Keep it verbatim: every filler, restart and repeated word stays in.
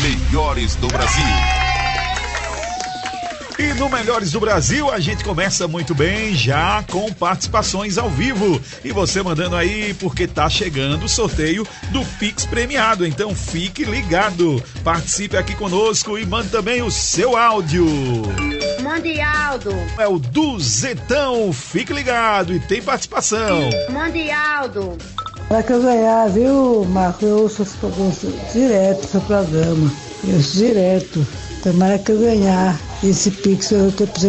Melhores do Brasil. E no Melhores do Brasil a gente começa muito bem, já com participações ao vivo. E você mandando aí, porque tá chegando o sorteio do Pix premiado. Então fique ligado, participe aqui conosco e mande também o seu áudio. Mande Aldo. É o Duzetão, fique ligado e tem participação. Mande Aldo. Para que eu ganhar, viu, Marco? Eu ouço esse programa direto, seu programa. Eu ouço direto. Tomara que eu ganhar esse Pix, eu tô precisando.